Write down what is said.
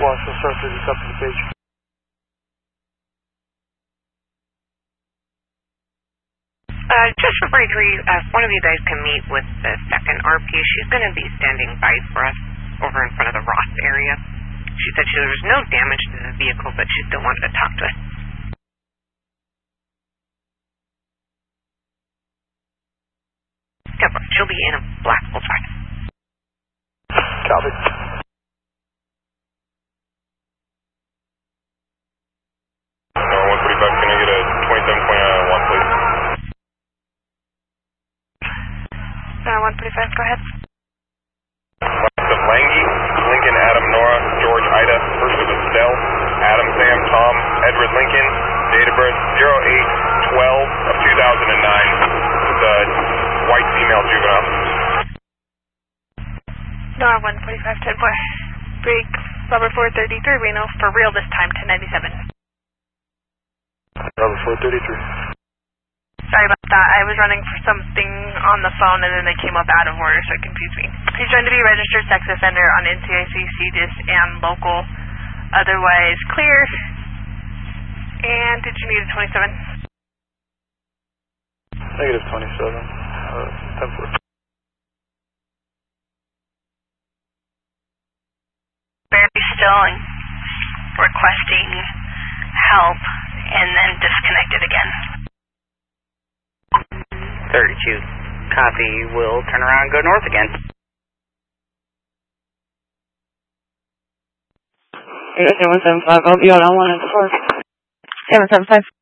Squawk, so start 30, copy the page. Just for briefly, if one of you guys can meet with the second RP, she's going to be standing by for us over in front of the Ross area. She said there was no damage to the vehicle, but she still wanted to talk to us. She'll be in a black Volkswagen. Copy. 145, can I get a 27.1, please? 145, go ahead. Of Lange, Lincoln, Adam, Nora, George, Ida, first of Estelle, Adam, Sam, Tom, Edward, Lincoln, date of birth 08/12 of 2009, with a white female juvenile. Nora 145, 10-4. Break, Robert 433, Reno, for real this time, 1097. Robert 433. Sorry about that. I was running for something on the phone and then they came up out of order, so it confused me. He's trying to be registered sex offender on NCIC, CDIS, and local. Otherwise, clear. And did you need a 27? Negative 27. 10-4. Barely still and requesting help and then disconnected again. 32. Copy. We'll turn around and go north again. 775. I'll be on 1 and 4. 775.